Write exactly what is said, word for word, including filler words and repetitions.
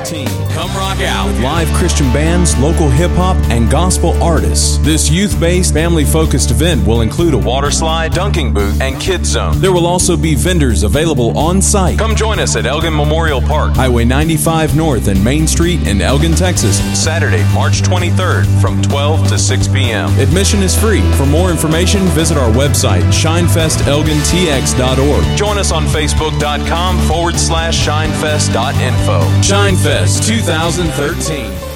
thirteen. Come rock out with live Christian bands, local hip-hop, and gospel artists. This youth-based, family-focused event will include a water slide, dunking booth, and kids zone. There will also be vendors available on site. Come join us at Elgin Memorial Park, Highway ninety-five North and Main Street in Elgin, Texas, Saturday, March twenty-third from twelve to six p.m. Admission is free. For more information, visit our website, shine fest elgin t x dot org. Join us on facebook.com forward slash shinefest.info. Shinefest twenty thirteen.